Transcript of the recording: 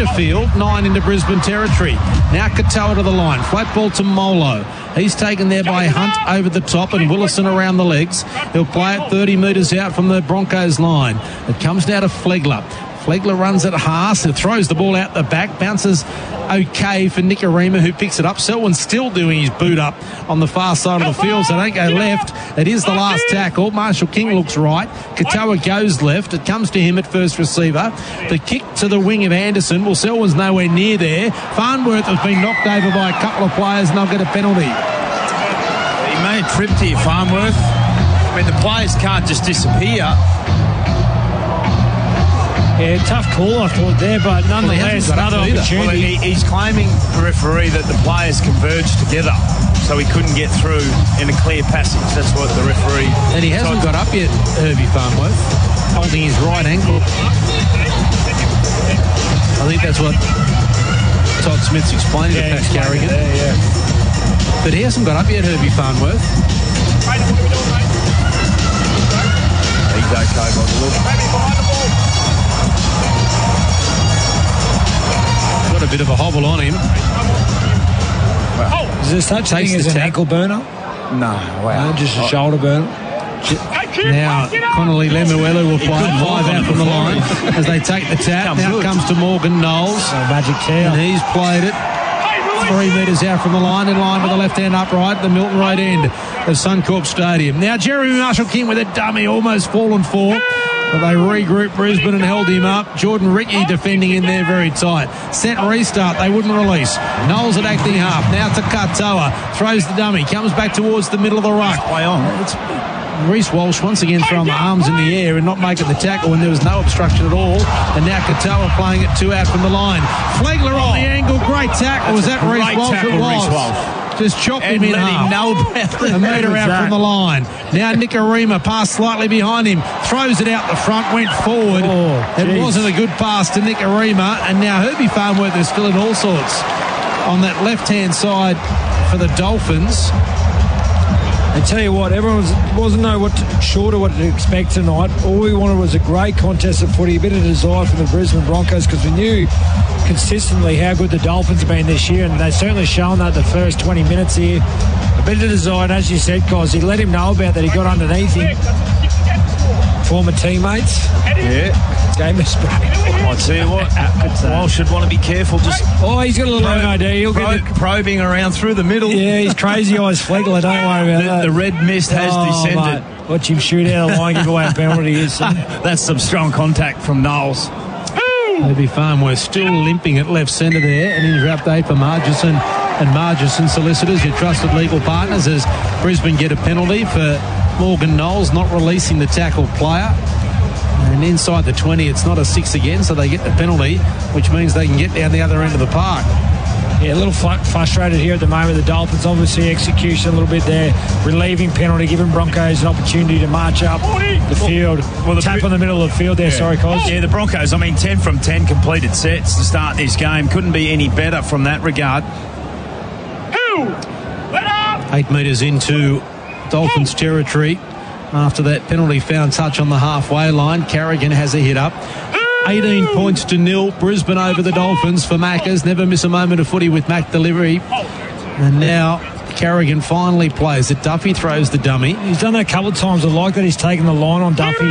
into field, 9 into Brisbane territory. Now Katoa to the line, flat ball to Molo. He's taken there by Hunt over the top and Willison around the legs. He'll play it 30 metres out from the Broncos line. It comes now to Flegler. Flegler runs at Haas and throws the ball out the back, bounces okay for Nikorima, who picks it up. Selwyn's still doing his boot up on the far side of the field, so don't go left. It is the last tackle. Marshall King looks right. Katoa goes left. It comes to him at first receiver. The kick to the wing of Anderson. Well, Selwyn's nowhere near there. Farnworth has been knocked over by a couple of players and they'll get a penalty. He may have tripped here, Farnworth. I mean, the players can't just disappear. Yeah, tough call, I thought there, but nonetheless, another opportunity. Well, he's claiming, the referee, that the players converged together, so he couldn't get through in a clear passage. That's what the referee... And he hasn't got up yet, Herbie Farnworth, holding his right ankle. I think that's what Todd Smith's explaining to Pat Carrigan. Yeah. But he hasn't got up yet, Herbie Farnworth. He's okay by the look. Got a bit of a hobble on him. Is there such a thing as an ankle burner? No, wow. No, just a shoulder burner. Now, Connolly Lemuelu will play 5 out from the line as they take the tap. Now it comes to Morgan Knowles. Magic towel. And he's played it 3 metres out from the line, in line with the left-hand upright, the Milton Road end of Suncorp Stadium. Now, Jeremy Marshall-King with a dummy, almost fallen for. But they regrouped Brisbane and held him up. Jordan Ricky defending in there very tight. Set restart, they wouldn't release. Knowles at acting half. Now to Katoa. Throws the dummy. Comes back towards the middle of the ruck. Play on. Reece Walsh once again throwing the arms in the air and not making the tackle when there was no obstruction at all. And now Katoa playing it 2 out from the line. Flegler on the angle. Great tackle. Was that Reece Walsh? It was. Just chopped him in half. A metre out from the line. Now Nikorima passed slightly behind him. Throws it out the front. Went forward. It wasn't a good pass to Nikorima. And now Herbie Farnworth is still in all sorts on that left-hand side for the Dolphins. I tell you what, everyone wasn't know what to expect tonight. All we wanted was a great contest of footy, a bit of desire from the Brisbane Broncos, because we knew consistently how good the Dolphins have been this year, and they've certainly shown that the first 20 minutes here. A bit of desire, and as you said, Cos, he let him know about that. He got underneath him. Former teammates. Yeah. Game of spray. I tell you what, Walsh should want to be careful. Just he's got a little idea. He'll get probing around through the middle. Yeah, he's crazy eyes Flegler. Don't worry about that. The red mist has descended. Mate. Watch him shoot out of the line, give away a penalty. That's some strong contact from Knowles. Herbie Farnworth still limping at left centre there. An injury update for Margison and Margison Solicitors, your trusted legal partners, as Brisbane get a penalty for Morgan Knowles not releasing the tackle player. And inside the 20, it's not a 6 again, so they get the penalty, which means they can get down the other end of the park. Yeah, a little frustrated here at the moment. The Dolphins, obviously, execution a little bit there. Relieving penalty, giving Broncos an opportunity to march up the field. Well, tap on the middle of the field there, sorry, Cos. Yeah, the Broncos, 10 from 10 completed sets to start this game. Couldn't be any better from that regard. 8 metres into Dolphins territory. After that penalty found touch on the halfway line, Carrigan has a hit up. 18 points to 0. Brisbane over the Dolphins for Maccas. Never miss a moment of footy with Mac delivery. And now Carrigan finally plays it. Duffy throws the dummy. He's done that a couple of times. I like that he's taken the line on Duffy.